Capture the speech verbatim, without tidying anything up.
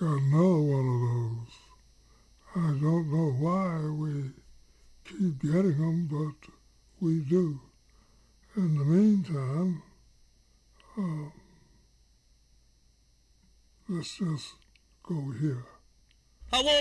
got another one of those. I don't know why we keep getting them, but we do. In the meantime, uh, let's just go here. I want